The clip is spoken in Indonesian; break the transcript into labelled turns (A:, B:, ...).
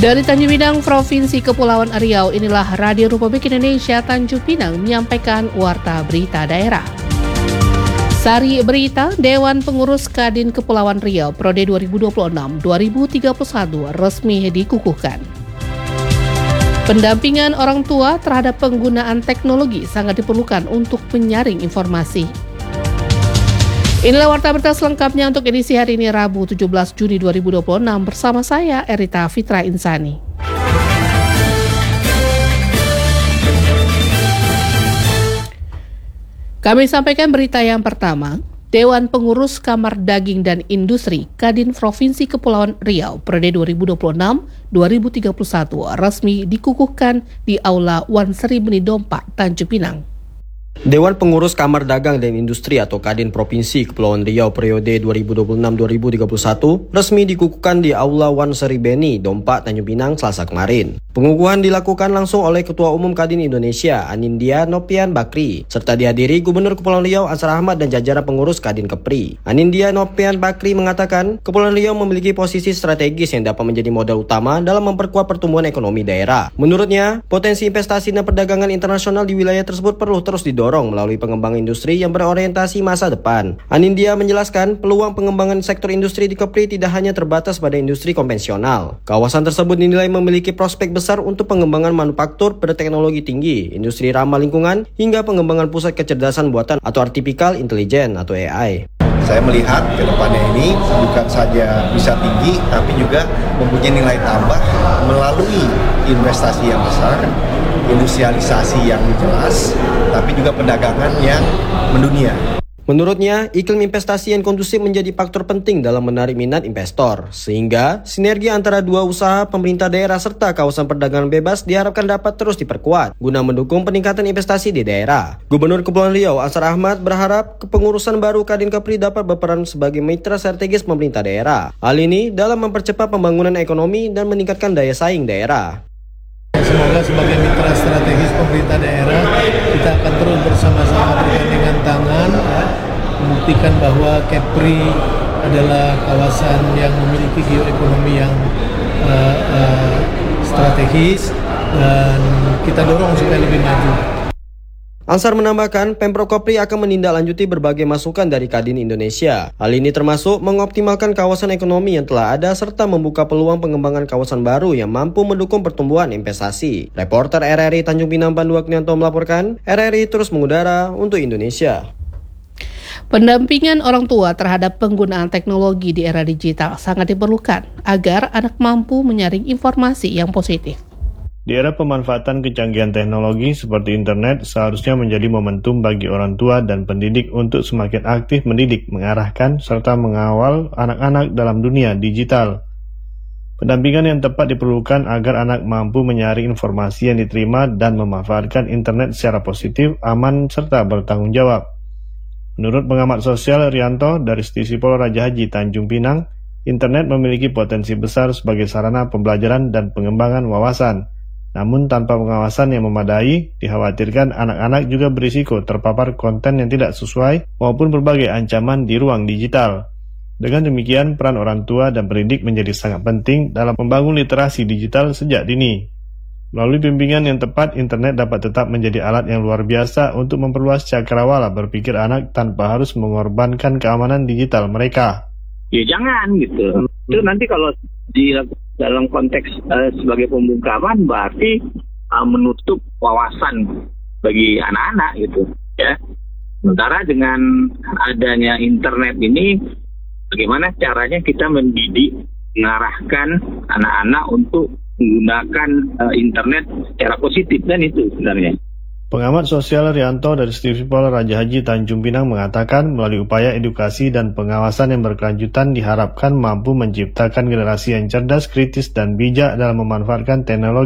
A: Dari Tanjung Pinang, Provinsi Kepulauan Riau, inilah Radio Republik Indonesia Tanjung Pinang menyampaikan Warta Berita Daerah. Sari Berita, Dewan Pengurus Kadin Kepulauan Riau Periode 2026-2031 resmi dikukuhkan. Pendampingan orang tua terhadap penggunaan teknologi sangat diperlukan untuk menyaring informasi. Inilah warta berita selengkapnya untuk edisi hari ini Rabu 17 Juni 2026 bersama saya Erita Fitra Insani. Kami sampaikan berita yang pertama. Dewan Pengurus Kamar Daging dan Industri Kadin Provinsi Kepulauan Riau periode 2026-2031 resmi dikukuhkan di Aula Wan Sri Beni Dompa, Tanjung Pinang.
B: Dewan Pengurus Kamar Dagang dan Industri atau Kadin Provinsi Kepulauan Riau periode 2026-2031 resmi dikukuhkan di Aula Wan Sri Beni Dompa, Tanjung Pinang, Selasa kemarin. Pengukuhan dilakukan langsung oleh Ketua Umum Kadin Indonesia, Anindya Noppian Bakri, serta dihadiri Gubernur Kepulauan Riau Ansar Ahmad dan jajaran pengurus Kadin Kepri. Anindya Noppian Bakri mengatakan, Kepulauan Riau memiliki posisi strategis yang dapat menjadi modal utama dalam memperkuat pertumbuhan ekonomi daerah. Menurutnya, potensi investasi dan perdagangan internasional di wilayah tersebut perlu terus didorong melalui pengembangan industri yang berorientasi masa depan. Anindya menjelaskan, peluang pengembangan sektor industri di Kepri tidak hanya terbatas pada industri konvensional. Kawasan tersebut dinilai memiliki prospek besar untuk pengembangan manufaktur berteknologi tinggi, industri ramah lingkungan, hingga pengembangan pusat kecerdasan buatan atau artificial intelligence atau AI.
C: Saya melihat ke depannya ini bukan saja bisa tinggi, tapi juga mempunyai nilai tambah melalui investasi yang besar, industrialisasi yang jelas, tapi juga perdagangan yang mendunia.
B: Menurutnya, iklim investasi yang kondusif menjadi faktor penting dalam menarik minat investor, sehingga sinergi antara dua usaha pemerintah daerah serta kawasan perdagangan bebas diharapkan dapat terus diperkuat guna mendukung peningkatan investasi di daerah. Gubernur Kepulauan Riau Ansar Ahmad berharap kepengurusan baru Kadin Kepri dapat berperan sebagai mitra strategis pemerintah daerah. Hal ini dalam mempercepat pembangunan ekonomi dan meningkatkan daya saing daerah.
D: Semoga sebagai mitra strategis pemerintah daerah kita akan terus bersama-sama bergandengan tangan membuktikan bahwa Kepri adalah kawasan yang memiliki geoekonomi yang strategis dan kita dorong supaya lebih maju.
B: Ansar menambahkan, Pemprov Kepri akan menindaklanjuti berbagai masukan dari Kadin Indonesia. Hal ini termasuk mengoptimalkan kawasan ekonomi yang telah ada serta membuka peluang pengembangan kawasan baru yang mampu mendukung pertumbuhan investasi. Reporter RRI Tanjung Pinang Pandu Agnianto melaporkan, RRI terus mengudara untuk Indonesia.
A: Pendampingan orang tua terhadap penggunaan teknologi di era digital sangat diperlukan agar anak mampu menyaring informasi yang positif.
E: Di era pemanfaatan kecanggihan teknologi seperti internet seharusnya menjadi momentum bagi orang tua dan pendidik untuk semakin aktif mendidik, mengarahkan, serta mengawal anak-anak dalam dunia digital. Pendampingan yang tepat diperlukan agar anak mampu menyaring informasi yang diterima dan memanfaatkan internet secara positif, aman, serta bertanggung jawab. Menurut pengamat sosial Rianto dari Stisipol Raja Haji Tanjung Pinang, internet memiliki potensi besar sebagai sarana pembelajaran dan pengembangan wawasan. Namun tanpa pengawasan yang memadai, dikhawatirkan anak-anak juga berisiko terpapar konten yang tidak sesuai maupun berbagai ancaman di ruang digital. Dengan demikian, peran orang tua dan pendidik menjadi sangat penting dalam membangun literasi digital sejak dini. Melalui bimbingan yang tepat, internet dapat tetap menjadi alat yang luar biasa untuk memperluas cakrawala berpikir anak tanpa harus mengorbankan keamanan digital mereka.
F: Ya jangan gitu. Itu nanti kalau dalam konteks sebagai pembungkaman berarti menutup wawasan bagi anak-anak gitu ya. Sementara dengan adanya internet ini bagaimana caranya kita mendidik, mengarahkan anak-anak untuk menggunakan internet secara positif, dan itu sebenarnya.
E: Pengamat sosial Rianto dari Stisipol Raja Haji Tanjung Pinang mengatakan melalui upaya edukasi dan pengawasan yang berkelanjutan diharapkan mampu menciptakan generasi yang cerdas, kritis, dan bijak dalam memanfaatkan teknologi